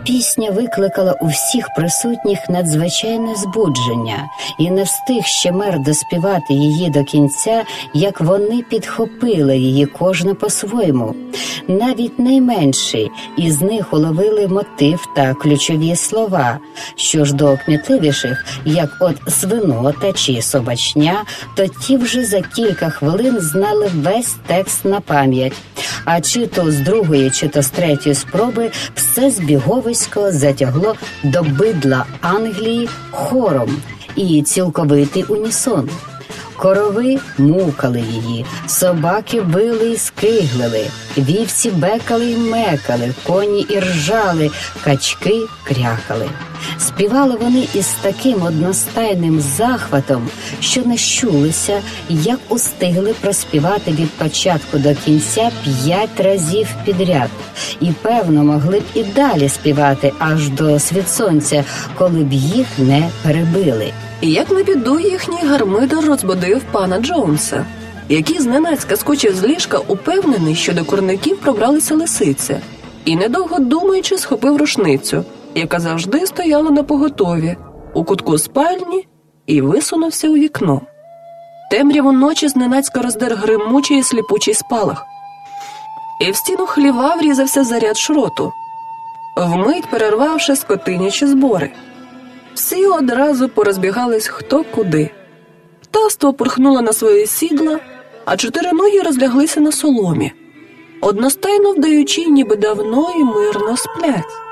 Пісня викликала у всіх присутніх надзвичайне збудження, і не встиг ще мер доспівати її до кінця, як вони підхопили її кожна по-своєму. Навіть найменші із них уловили мотив та ключові слова. Що ж до кмітливіших, як от свинота чи собачня, то ті вже за кілька хвилин знали весь текст на пам'ять. А чи то з другої, чи то з третьої спроби все збіговисько затягло до бидла Англії хором і цілковитий унісон. Корови мукали її, собаки вили й скиглили, вівці бекали й мекали, коні іржали, качки крякали. Співали вони із таким одностайним захватом, що не щулися, як устигли проспівати від початку до кінця 5 разів підряд. І, певно, могли б і далі співати аж до світ сонця, коли б їх не перебили. І як на біду їхній гармидер розбудив пана Джонса, який зненацька скочив з ліжка, упевнений, що до курників пробралися лисиці, і, недовго думаючи, схопив рушницю, яка завжди стояла напоготові, у кутку спальні, і висунувся у вікно. Темряву ночі зненацька роздер гримучий і сліпучий спалах, і в стіну хліва врізався заряд шроту, вмить перервавши скотинячі збори. Всі одразу порозбігались хто куди. Птаство пурхнуло на свої сідла, а чотириногі розляглися на соломі, одностайно вдаючи, ніби давно і мирно сплять.